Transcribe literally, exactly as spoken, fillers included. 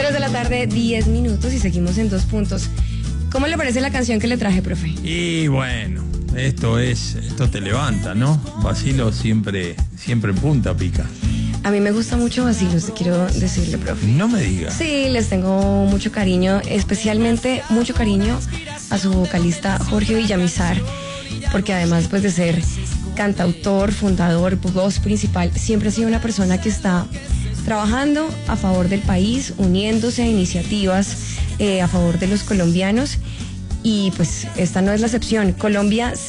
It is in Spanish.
Tres de la tarde, diez minutos y seguimos en Dos Puntos. ¿Cómo le parece la canción que le traje, profe? Y bueno, esto es, esto te levanta, ¿no? Bacilo siempre, siempre en punta pica. A mí me gusta mucho Bacilos, te quiero decirle, profe. No me digas. Sí, les tengo mucho cariño, especialmente mucho cariño a su vocalista Jorge Villamizar, porque además pues de ser cantautor, fundador, voz principal, siempre ha sido una persona que está trabajando a favor del país, uniéndose a iniciativas eh, a favor de los colombianos, y pues esta no es la excepción. Colombia